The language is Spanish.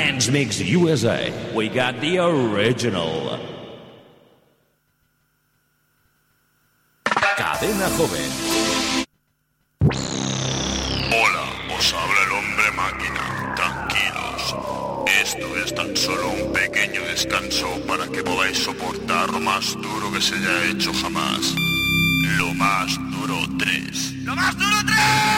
Dance Mix USA. We got the original. Cadena Joven. Hola, os habla el hombre máquina. Tranquilos. Esto es tan solo un pequeño descanso para que podáis soportar lo más duro que se haya hecho jamás. Lo más duro 3. ¡Lo más duro 3!